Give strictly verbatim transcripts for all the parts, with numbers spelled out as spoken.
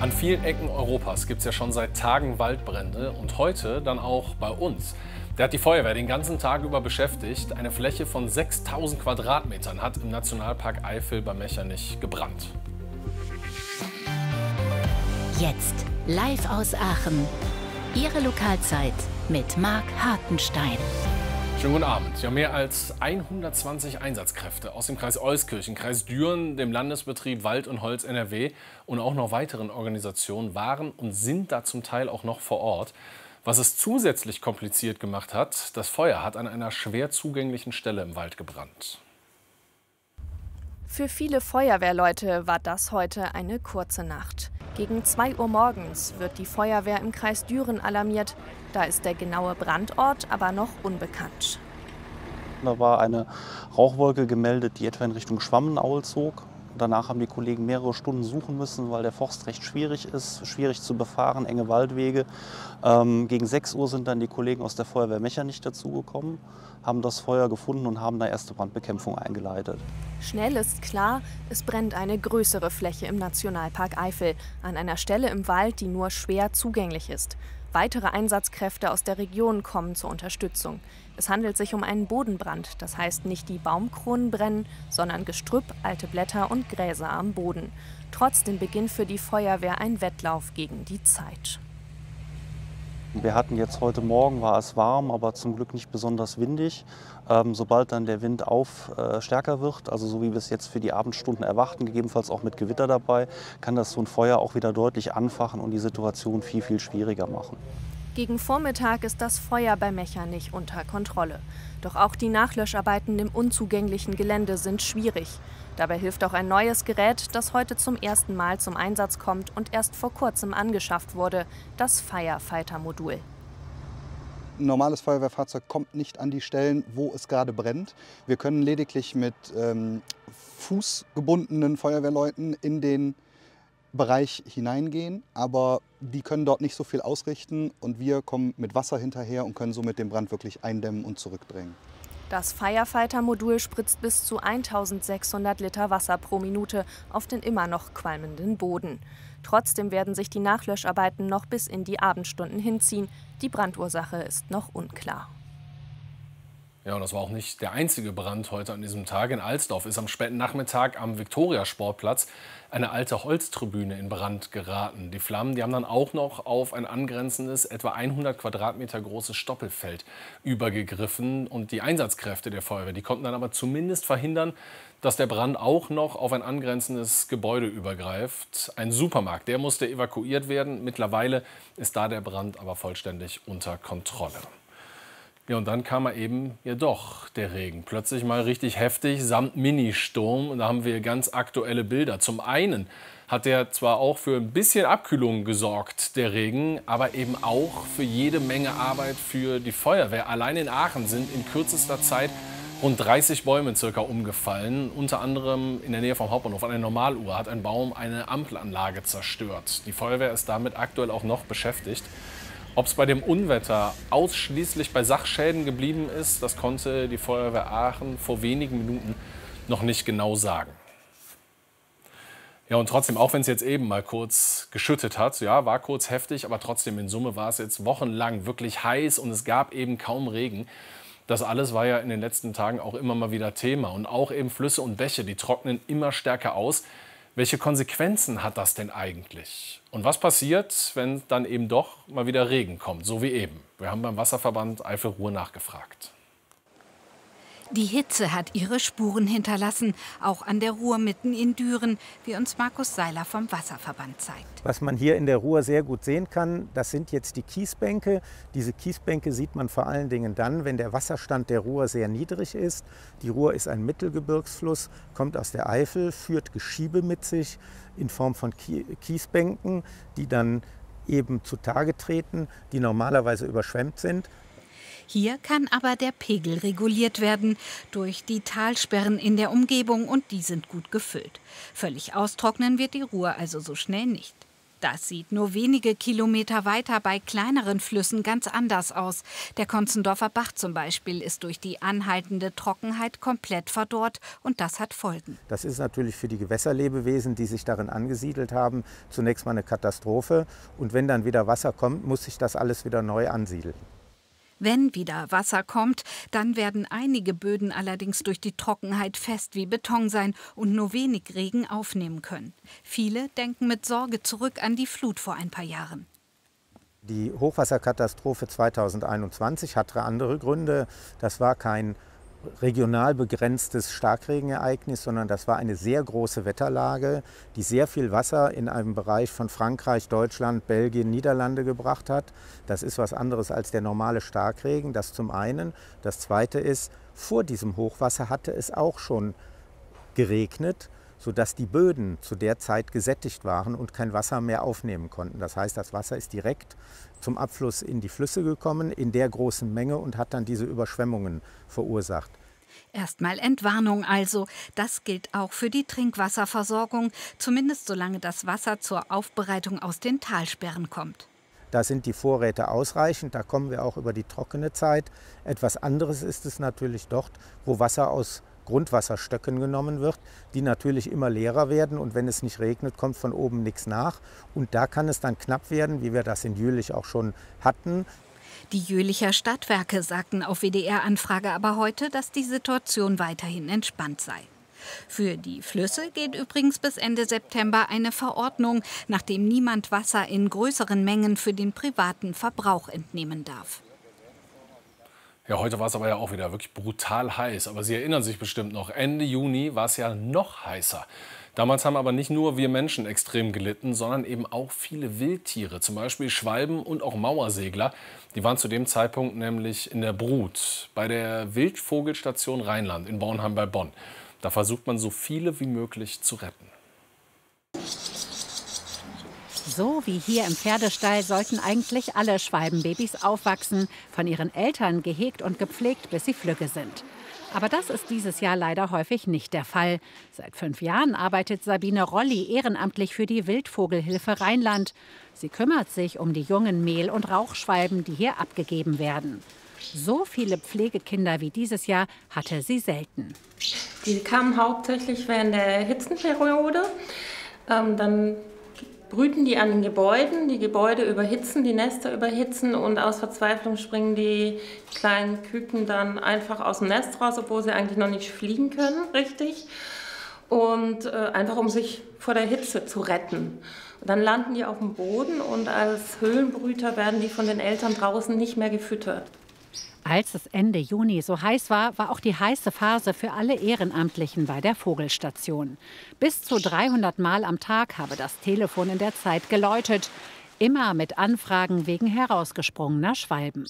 An vielen Ecken Europas gibt es ja schon seit Tagen Waldbrände und heute dann auch bei uns. Der hat die Feuerwehr den ganzen Tag über beschäftigt. Eine Fläche von sechstausend Quadratmetern hat im Nationalpark Eifel bei Mechernich gebrannt. Jetzt live aus Aachen. Ihre Lokalzeit mit Marc Hartenstein. Schönen guten Abend. Ja, mehr als hundertzwanzig Einsatzkräfte aus dem Kreis Euskirchen, Kreis Düren, dem Landesbetrieb Wald und Holz N R W und auch noch weiteren Organisationen waren und sind da zum Teil auch noch vor Ort. Was es zusätzlich kompliziert gemacht hat, das Feuer hat an einer schwer zugänglichen Stelle im Wald gebrannt. Für viele Feuerwehrleute war das heute eine kurze Nacht. Gegen zwei Uhr morgens wird die Feuerwehr im Kreis Düren alarmiert. Da ist der genaue Brandort aber noch unbekannt. Da war eine Rauchwolke gemeldet, die etwa in Richtung Schwammenaul zog. Danach haben die Kollegen mehrere Stunden suchen müssen, weil der Forst recht schwierig ist, schwierig zu befahren, enge Waldwege. Ähm, gegen sechs Uhr sind dann die Kollegen aus der Feuerwehr Mechernich dazugekommen, haben das Feuer gefunden und haben da erste Brandbekämpfung eingeleitet. Schnell ist klar, es brennt eine größere Fläche im Nationalpark Eifel, an einer Stelle im Wald, die nur schwer zugänglich ist. Weitere Einsatzkräfte aus der Region kommen zur Unterstützung. Es handelt sich um einen Bodenbrand, das heißt nicht die Baumkronen brennen, sondern Gestrüpp, alte Blätter und Gräser am Boden. Trotzdem beginnt für die Feuerwehr ein Wettlauf gegen die Zeit. Wir hatten jetzt heute Morgen, war es warm, aber zum Glück nicht besonders windig. Ähm, sobald dann der Wind auf äh, stärker wird, also so wie wir es jetzt für die Abendstunden erwarten, gegebenenfalls auch mit Gewitter dabei, kann das so ein Feuer auch wieder deutlich anfachen und die Situation viel, viel schwieriger machen. Gegen Vormittag ist das Feuer bei Mechernich unter Kontrolle. Doch auch die Nachlöscharbeiten im unzugänglichen Gelände sind schwierig. Dabei hilft auch ein neues Gerät, das heute zum ersten Mal zum Einsatz kommt und erst vor kurzem angeschafft wurde, das Firefighter-Modul. Ein normales Feuerwehrfahrzeug kommt nicht an die Stellen, wo es gerade brennt. Wir können lediglich mit ähm, fußgebundenen Feuerwehrleuten in den Bereich hineingehen, aber die können dort nicht so viel ausrichten und wir kommen mit Wasser hinterher und können somit den Brand wirklich eindämmen und zurückdrängen. Das Firefighter-Modul spritzt bis zu eintausendsechshundert Liter Wasser pro Minute auf den immer noch qualmenden Boden. Trotzdem werden sich die Nachlöscharbeiten noch bis in die Abendstunden hinziehen. Die Brandursache ist noch unklar. Ja, und das war auch nicht der einzige Brand heute an diesem Tag. In Alsdorf ist am späten Nachmittag am Viktoria-Sportplatz eine alte Holztribüne in Brand geraten. Die Flammen, die haben dann auch noch auf ein angrenzendes, etwa hundert Quadratmeter großes Stoppelfeld übergegriffen. Und die Einsatzkräfte der Feuerwehr, die konnten dann aber zumindest verhindern, dass der Brand auch noch auf ein angrenzendes Gebäude übergreift. Ein Supermarkt, der musste evakuiert werden. Mittlerweile ist da der Brand aber vollständig unter Kontrolle. Ja, und dann kam er eben ja doch, der Regen. Plötzlich mal richtig heftig, samt Ministurm. Und da haben wir ganz aktuelle Bilder. Zum einen hat er zwar auch für ein bisschen Abkühlung gesorgt, der Regen, aber eben auch für jede Menge Arbeit für die Feuerwehr. Allein in Aachen sind in kürzester Zeit rund dreißig Bäume circa umgefallen. Unter anderem in der Nähe vom Hauptbahnhof an der Normaluhr hat ein Baum eine Ampelanlage zerstört. Die Feuerwehr ist damit aktuell auch noch beschäftigt. Ob es bei dem Unwetter ausschließlich bei Sachschäden geblieben ist, das konnte die Feuerwehr Aachen vor wenigen Minuten noch nicht genau sagen. Ja, und trotzdem, auch wenn es jetzt eben mal kurz geschüttet hat, ja, war kurz heftig, aber trotzdem in Summe war es jetzt wochenlang wirklich heiß und es gab eben kaum Regen. Das alles war ja in den letzten Tagen auch immer mal wieder Thema. Und auch eben Flüsse und Bäche, die trocknen immer stärker aus. Welche Konsequenzen hat das denn eigentlich? Und was passiert, wenn dann eben doch mal wieder Regen kommt, so wie eben? Wir haben beim Wasserverband Eifel-Ruhr nachgefragt. Die Hitze hat ihre Spuren hinterlassen, auch an der Ruhr mitten in Düren, wie uns Markus Seiler vom Wasserverband zeigt. Was man hier in der Ruhr sehr gut sehen kann, das sind jetzt die Kiesbänke. Diese Kiesbänke sieht man vor allen Dingen dann, wenn der Wasserstand der Ruhr sehr niedrig ist. Die Ruhr ist ein Mittelgebirgsfluss, kommt aus der Eifel, führt Geschiebe mit sich in Form von Kiesbänken, die dann eben zutage treten, die normalerweise überschwemmt sind. Hier kann aber der Pegel reguliert werden durch die Talsperren in der Umgebung und die sind gut gefüllt. Völlig austrocknen wird die Ruhr also so schnell nicht. Das sieht nur wenige Kilometer weiter bei kleineren Flüssen ganz anders aus. Der Konzendorfer Bach zum Beispiel ist durch die anhaltende Trockenheit komplett verdorrt und das hat Folgen. Das ist natürlich für die Gewässerlebewesen, die sich darin angesiedelt haben, zunächst mal eine Katastrophe. Und wenn dann wieder Wasser kommt, muss sich das alles wieder neu ansiedeln. Wenn wieder Wasser kommt, dann werden einige Böden allerdings durch die Trockenheit fest wie Beton sein und nur wenig Regen aufnehmen können. Viele denken mit Sorge zurück an die Flut vor ein paar Jahren. Die Hochwasserkatastrophe zweitausendeinundzwanzig hatte andere Gründe. Das war kein regional begrenztes Starkregenereignis, sondern das war eine sehr große Wetterlage, die sehr viel Wasser in einem Bereich von Frankreich, Deutschland, Belgien, Niederlande gebracht hat. Das ist was anderes als der normale Starkregen, das zum einen. Das zweite ist, vor diesem Hochwasser hatte es auch schon geregnet, sodass die Böden zu der Zeit gesättigt waren und kein Wasser mehr aufnehmen konnten. Das heißt, das Wasser ist direkt zum Abfluss in die Flüsse gekommen, in der großen Menge und hat dann diese Überschwemmungen verursacht. Erstmal Entwarnung also. Das gilt auch für die Trinkwasserversorgung, zumindest solange das Wasser zur Aufbereitung aus den Talsperren kommt. Da sind die Vorräte ausreichend, da kommen wir auch über die trockene Zeit. Etwas anderes ist es natürlich dort, wo Wasser aus Grundwasserstöcken genommen wird, die natürlich immer leerer werden und wenn es nicht regnet, kommt von oben nichts nach. Und da kann es dann knapp werden, wie wir das in Jülich auch schon hatten. Die Jülicher Stadtwerke sagten auf W D R-Anfrage aber heute, dass die Situation weiterhin entspannt sei. Für die Flüsse geht übrigens bis Ende September eine Verordnung, nachdem niemand Wasser in größeren Mengen für den privaten Verbrauch entnehmen darf. Ja, heute war es aber ja auch wieder wirklich brutal heiß. Aber Sie erinnern sich bestimmt noch, Ende Juni war es ja noch heißer. Damals haben aber nicht nur wir Menschen extrem gelitten, sondern eben auch viele Wildtiere, zum Beispiel Schwalben und auch Mauersegler. Die waren zu dem Zeitpunkt nämlich in der Brut bei der Wildvogelstation Rheinland in Bornheim bei Bonn. Da versucht man, so viele wie möglich zu retten. So wie hier im Pferdestall sollten eigentlich alle Schwalbenbabys aufwachsen, von ihren Eltern gehegt und gepflegt, bis sie flügge sind. Aber das ist dieses Jahr leider häufig nicht der Fall. Seit fünf Jahren arbeitet Sabine Rolli ehrenamtlich für die Wildvogelhilfe Rheinland. Sie kümmert sich um die jungen Mehl- und Rauchschwalben, die hier abgegeben werden. So viele Pflegekinder wie dieses Jahr hatte sie selten. Die kamen hauptsächlich während der Hitzenperiode. Ähm, dann brüten die an den Gebäuden, die Gebäude überhitzen, die Nester überhitzen und aus Verzweiflung springen die kleinen Küken dann einfach aus dem Nest raus, obwohl sie eigentlich noch nicht fliegen können, richtig. Und äh, einfach um sich vor der Hitze zu retten. Und dann landen die auf dem Boden und als Höhlenbrüter werden die von den Eltern draußen nicht mehr gefüttert. Als es Ende Juni so heiß war, war auch die heiße Phase für alle Ehrenamtlichen bei der Vogelstation. Bis zu dreihundert Mal am Tag habe das Telefon in der Zeit geläutet. Immer mit Anfragen wegen herausgesprungener Schwalben.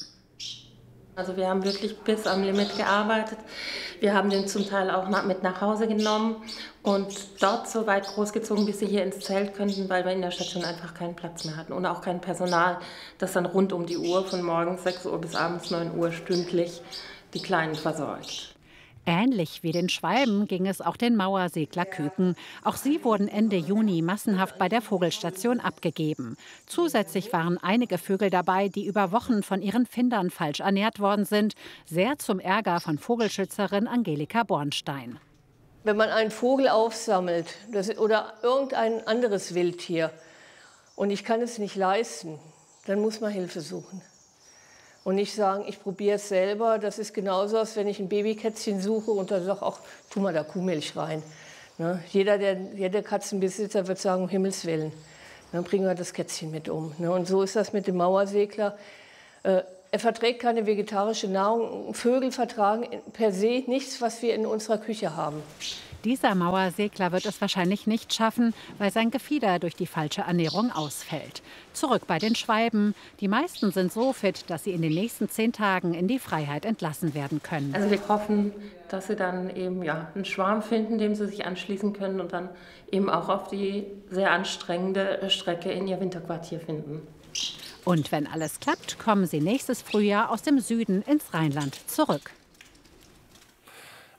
Also wir haben wirklich bis am Limit gearbeitet. Wir haben den zum Teil auch mit nach Hause genommen und dort so weit großgezogen, bis sie hier ins Zelt könnten, weil wir in der Station einfach keinen Platz mehr hatten und auch kein Personal, das dann rund um die Uhr von morgens sechs Uhr bis abends neun Uhr stündlich die Kleinen versorgt. Ähnlich wie den Schwalben ging es auch den Mauerseglerküken. Auch sie wurden Ende Juni massenhaft bei der Vogelstation abgegeben. Zusätzlich waren einige Vögel dabei, die über Wochen von ihren Findern falsch ernährt worden sind. Sehr zum Ärger von Vogelschützerin Angelika Bornstein. Wenn man einen Vogel aufsammelt das, oder irgendein anderes Wildtier und ich kann es nicht leisten, dann muss man Hilfe suchen. Und nicht sagen, ich probiere es selber. Das ist genauso, als wenn ich ein Babykätzchen suche und dann sage, ach, tu mal da Kuhmilch rein. Ne? Jeder, der, jeder Katzenbesitzer wird sagen, um Himmels Willen, dann bringen wir das Kätzchen mit um. Ne? Und so ist das mit dem Mauersegler. Äh, er verträgt keine vegetarische Nahrung. Vögel vertragen per se nichts, was wir in unserer Küche haben. Dieser Mauersegler wird es wahrscheinlich nicht schaffen, weil sein Gefieder durch die falsche Ernährung ausfällt. Zurück bei den Schwalben. Die meisten sind so fit, dass sie in den nächsten zehn Tagen in die Freiheit entlassen werden können. Also wir hoffen, dass sie dann eben ja, einen Schwarm finden, dem sie sich anschließen können und dann eben auch auf die sehr anstrengende Strecke in ihr Winterquartier finden. Und wenn alles klappt, kommen sie nächstes Frühjahr aus dem Süden ins Rheinland zurück.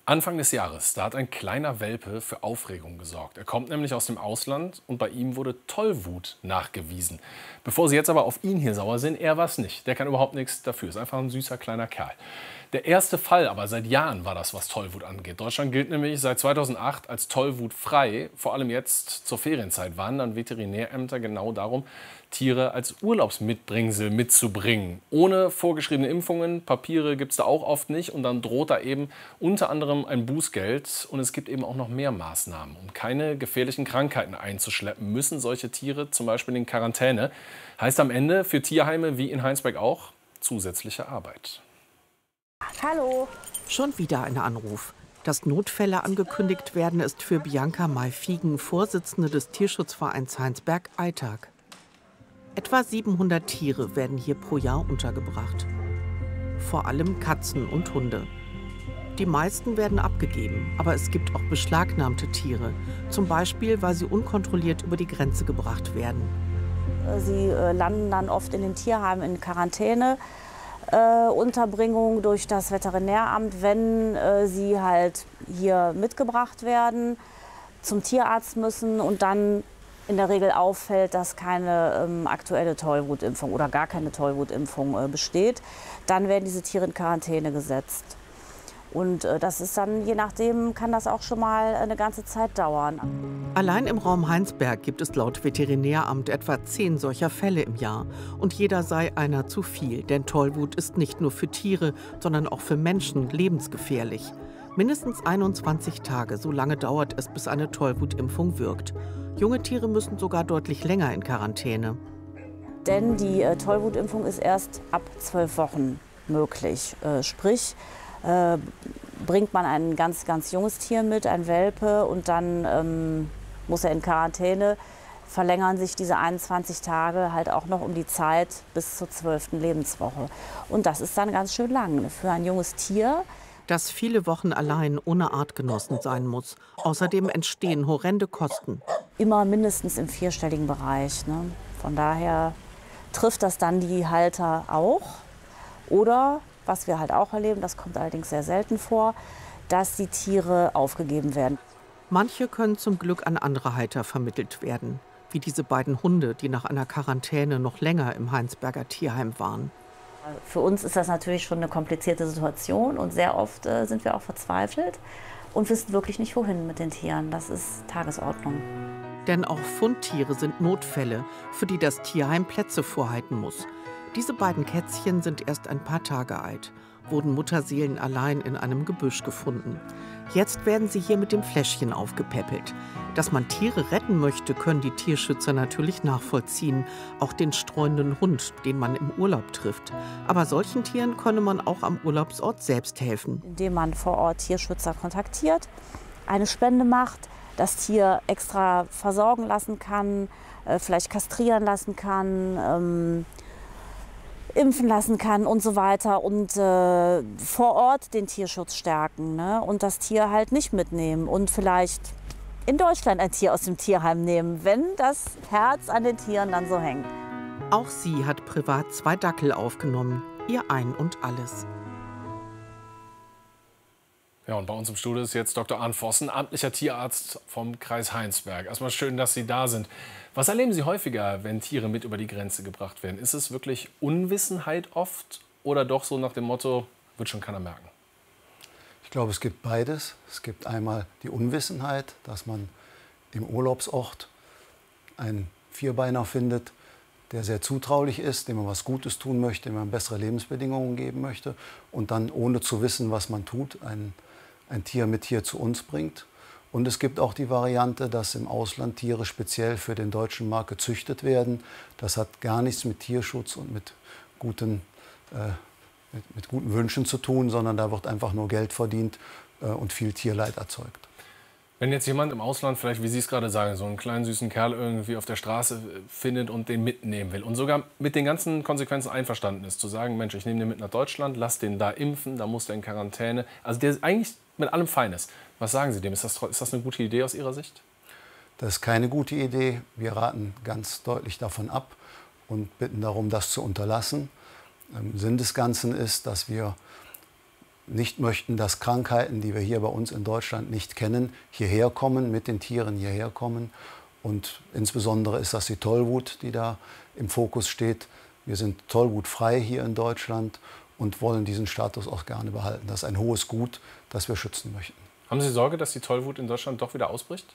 Anfang des Jahres, da hat ein kleiner Welpe für Aufregung gesorgt. Er kommt nämlich aus dem Ausland und bei ihm wurde Tollwut nachgewiesen. Bevor Sie jetzt aber auf ihn hier sauer sind, er war es nicht. Der kann überhaupt nichts dafür. Ist einfach ein süßer kleiner Kerl. Der erste Fall aber seit Jahren war das, was Tollwut angeht. Deutschland gilt nämlich seit zweitausendacht als tollwutfrei. Vor allem jetzt zur Ferienzeit wandern Veterinärämter genau darum, Tiere als Urlaubsmitbringsel mitzubringen. Ohne vorgeschriebene Impfungen, Papiere gibt es da auch oft nicht. Und dann droht da eben unter anderem ein Bußgeld. Und es gibt eben auch noch mehr Maßnahmen. Um keine gefährlichen Krankheiten einzuschleppen, müssen solche Tiere zum Beispiel in Quarantäne. Heißt am Ende für Tierheime wie in Heinsberg auch zusätzliche Arbeit. Hallo. Schon wieder ein Anruf. Dass Notfälle angekündigt werden, ist für Bianca May-Fiegen, Vorsitzende des Tierschutzvereins Heinsberg, Alltag. Etwa siebenhundert Tiere werden hier pro Jahr untergebracht. Vor allem Katzen und Hunde. Die meisten werden abgegeben, aber es gibt auch beschlagnahmte Tiere. Zum Beispiel, weil sie unkontrolliert über die Grenze gebracht werden. Sie äh, landen dann oft in den Tierheimen in Quarantäne. Äh, Unterbringung durch das Veterinäramt, wenn äh, sie halt hier mitgebracht werden, zum Tierarzt müssen und dann in der Regel auffällt, dass keine ähm, aktuelle Tollwutimpfung oder gar keine Tollwutimpfung äh, besteht, dann werden diese Tiere in Quarantäne gesetzt. Und äh, das ist dann, je nachdem, kann das auch schon mal eine ganze Zeit dauern. Allein im Raum Heinsberg gibt es laut Veterinäramt etwa zehn solcher Fälle im Jahr. Und jeder sei einer zu viel, denn Tollwut ist nicht nur für Tiere, sondern auch für Menschen lebensgefährlich. Mindestens einundzwanzig Tage, so lange dauert es, bis eine Tollwutimpfung wirkt. Junge Tiere müssen sogar deutlich länger in Quarantäne. Denn die äh, Tollwutimpfung ist erst ab zwölf Wochen möglich. Äh, sprich, äh, bringt man ein ganz, ganz junges Tier mit, ein Welpe, und dann ähm, muss er in Quarantäne, verlängern sich diese einundzwanzig Tage halt auch noch um die Zeit bis zur zwölften Lebenswoche. Und das ist dann ganz schön lang für ein junges Tier. Das viele Wochen allein ohne Artgenossen sein muss. Außerdem entstehen horrende Kosten. Immer mindestens im vierstelligen Bereich. Ne? Von daher trifft das dann die Halter auch. Oder, was wir halt auch erleben, das kommt allerdings sehr selten vor, dass die Tiere aufgegeben werden. Manche können zum Glück an andere Halter vermittelt werden. Wie diese beiden Hunde, die nach einer Quarantäne noch länger im Heinsberger Tierheim waren. Für uns ist das natürlich schon eine komplizierte Situation und sehr oft äh, sind wir auch verzweifelt und wissen wirklich nicht, wohin mit den Tieren. Das ist Tagesordnung. Denn auch Fundtiere sind Notfälle, für die das Tierheim Plätze vorhalten muss. Diese beiden Kätzchen sind erst ein paar Tage alt, wurden Mutterseelen allein in einem Gebüsch gefunden. Jetzt werden sie hier mit dem Fläschchen aufgepäppelt. Dass man Tiere retten möchte, können die Tierschützer natürlich nachvollziehen. Auch den streunenden Hund, den man im Urlaub trifft. Aber solchen Tieren könne man auch am Urlaubsort selbst helfen. Indem man vor Ort Tierschützer kontaktiert, eine Spende macht, das Tier extra versorgen lassen kann, vielleicht kastrieren lassen kann, ähm, impfen lassen kann und so weiter und äh, vor Ort den Tierschutz stärken, ne? Und das Tier halt nicht mitnehmen und vielleicht in Deutschland ein Tier aus dem Tierheim nehmen, wenn das Herz an den Tieren dann so hängt. Auch sie hat privat zwei Dackel aufgenommen, ihr Ein und Alles. Ja, und bei uns im Studio ist jetzt Doktor Arndt Vossen, amtlicher Tierarzt vom Kreis Heinsberg. Erstmal schön, dass Sie da sind. Was erleben Sie häufiger, wenn Tiere mit über die Grenze gebracht werden? Ist es wirklich Unwissenheit oft oder doch so nach dem Motto, wird schon keiner merken? Ich glaube, es gibt beides. Es gibt einmal die Unwissenheit, dass man im Urlaubsort einen Vierbeiner findet, der sehr zutraulich ist, dem man was Gutes tun möchte, dem man bessere Lebensbedingungen geben möchte und dann, ohne zu wissen, was man tut, ein, ein Tier mit hier zu uns bringt. Und es gibt auch die Variante, dass im Ausland Tiere speziell für den deutschen Markt gezüchtet werden. Das hat gar nichts mit Tierschutz und mit guten, äh, mit, mit guten Wünschen zu tun, sondern da wird einfach nur Geld verdient äh, und viel Tierleid erzeugt. Wenn jetzt jemand im Ausland vielleicht, wie Sie es gerade sagen, so einen kleinen süßen Kerl irgendwie auf der Straße findet und den mitnehmen will und sogar mit den ganzen Konsequenzen einverstanden ist, zu sagen, Mensch, ich nehme den mit nach Deutschland, lass den da impfen, da muss der in Quarantäne, also der eigentlich mit allem fein ist. Was sagen Sie dem? Ist das, ist das eine gute Idee aus Ihrer Sicht? Das ist keine gute Idee. Wir raten ganz deutlich davon ab und bitten darum, das zu unterlassen. Ähm, Sinn des Ganzen ist, dass wir nicht möchten, dass Krankheiten, die wir hier bei uns in Deutschland nicht kennen, hierher kommen, mit den Tieren hierher kommen. Und insbesondere ist das die Tollwut, die da im Fokus steht. Wir sind tollwutfrei hier in Deutschland und wollen diesen Status auch gerne behalten. Das ist ein hohes Gut, das wir schützen möchten. Haben Sie Sorge, dass die Tollwut in Deutschland doch wieder ausbricht?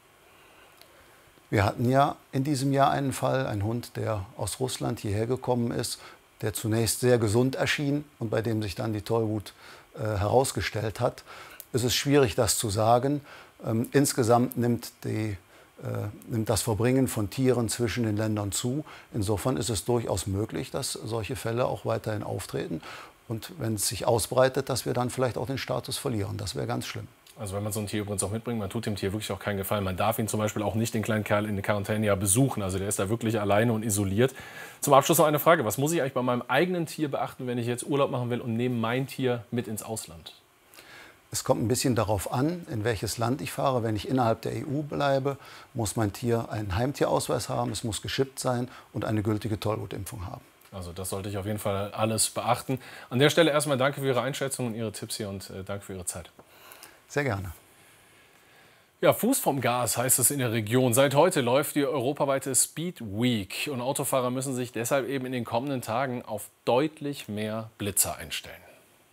Wir hatten ja in diesem Jahr einen Fall, ein Hund, der aus Russland hierher gekommen ist, der zunächst sehr gesund erschien und bei dem sich dann die Tollwut äh, herausgestellt hat. Es ist schwierig, das zu sagen. Ähm, insgesamt nimmt, die, äh, nimmt das Verbringen von Tieren zwischen den Ländern zu. Insofern ist es durchaus möglich, dass solche Fälle auch weiterhin auftreten. Und wenn es sich ausbreitet, dass wir dann vielleicht auch den Status verlieren. Das wäre ganz schlimm. Also wenn man so ein Tier übrigens auch mitbringt, man tut dem Tier wirklich auch keinen Gefallen. Man darf ihn zum Beispiel auch nicht, den kleinen Kerl, in der Quarantäne ja besuchen. Also der ist da wirklich alleine und isoliert. Zum Abschluss noch eine Frage. Was muss ich eigentlich bei meinem eigenen Tier beachten, wenn ich jetzt Urlaub machen will und nehme mein Tier mit ins Ausland? Es kommt ein bisschen darauf an, in welches Land ich fahre. Wenn ich innerhalb der E U bleibe, muss mein Tier einen Heimtierausweis haben, es muss geschippt sein und eine gültige Tollwutimpfung haben. Also das sollte ich auf jeden Fall alles beachten. An der Stelle erstmal danke für Ihre Einschätzung und Ihre Tipps hier und äh, danke für Ihre Zeit. Sehr gerne. Ja, Fuß vom Gas heißt es in der Region. Seit heute läuft die europaweite Speed Week und Autofahrer müssen sich deshalb eben in den kommenden Tagen auf deutlich mehr Blitzer einstellen.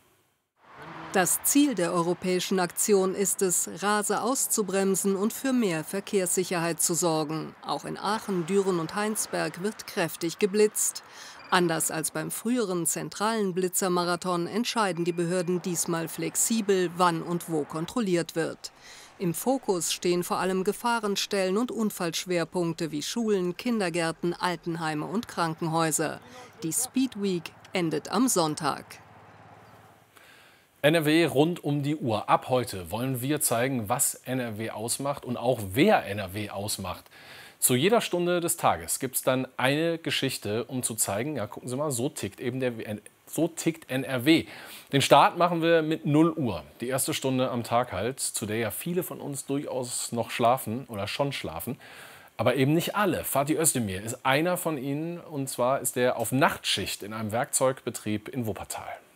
Das Ziel der europäischen Aktion ist es, Rase auszubremsen und für mehr Verkehrssicherheit zu sorgen. Auch in Aachen, Düren und Heinsberg wird kräftig geblitzt. Anders als beim früheren zentralen Blitzermarathon entscheiden die Behörden diesmal flexibel, wann und wo kontrolliert wird. Im Fokus stehen vor allem Gefahrenstellen und Unfallschwerpunkte wie Schulen, Kindergärten, Altenheime und Krankenhäuser. Die Speed Week endet am Sonntag. N R W rund um die Uhr. Ab heute wollen wir zeigen, was N R W ausmacht und auch wer N R W ausmacht. Zu jeder Stunde des Tages gibt es dann eine Geschichte, um zu zeigen, ja, gucken Sie mal, so tickt eben der, so tickt N R W. Den Start machen wir mit null Uhr, die erste Stunde am Tag halt, zu der ja viele von uns durchaus noch schlafen oder schon schlafen. Aber eben nicht alle. Fatih Özdemir ist einer von ihnen, und zwar ist er auf Nachtschicht in einem Werkzeugbetrieb in Wuppertal.